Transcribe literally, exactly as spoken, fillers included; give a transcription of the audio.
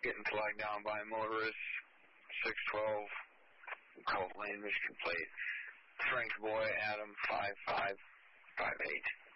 getting flagged down by a motorist, six twelve, Colt Lane, Michigan plate. Frank Boy, Adam, five five five eight.